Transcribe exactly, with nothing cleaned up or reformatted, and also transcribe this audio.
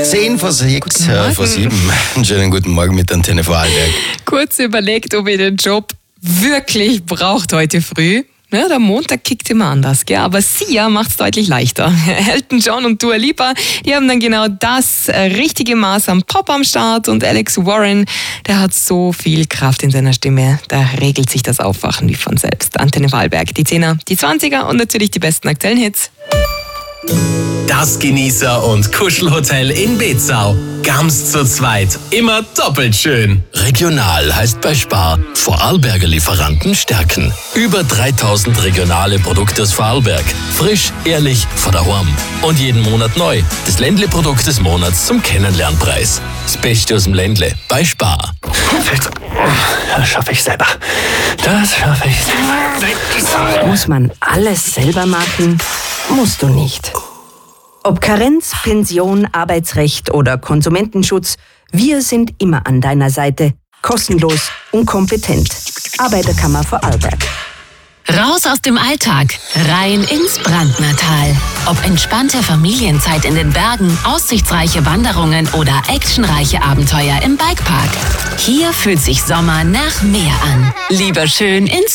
Zehn vor sechs, äh, vor sieben. Einen schönen guten Morgen mit Antenne Vorarlberg. Kurz überlegt, ob ihr den Job wirklich braucht heute früh. Ja, der Montag kickt immer anders, gell? Aber Sia macht es deutlich leichter. Elton John und Dua Lipa, die haben dann genau das äh, richtige Maß am Pop am Start. Und Alex Warren, der hat so viel Kraft in seiner Stimme, da regelt sich das Aufwachen wie von selbst. Antenne Vorarlberg, die Zehner, die Zwanziger und natürlich die besten aktuellen Hits. Das Genießer- und Kuschelhotel in Bezau. Ganz zu zweit. Immer doppelt schön. Regional heißt bei Spar Vorarlberger Lieferanten stärken. Über dreitausend regionale Produkte aus Vorarlberg. Frisch, ehrlich, von daheim. Und jeden Monat neu. Das Ländle-Produkt des Monats zum Kennenlernpreis. Das Beste aus dem Ländle bei Spar. Das schaffe ich selber. Das schaffe ich selber. Muss man alles selber machen? Musst du nicht. Ob Karenz, Pension, Arbeitsrecht oder Konsumentenschutz, wir sind immer an deiner Seite. Kostenlos und kompetent. Arbeiterkammer Vorarlberg. Raus aus dem Alltag, rein ins Brandnertal. Ob entspannte Familienzeit in den Bergen, aussichtsreiche Wanderungen oder actionreiche Abenteuer im Bikepark. Hier fühlt sich Sommer nach Meer an. Lieber schön ins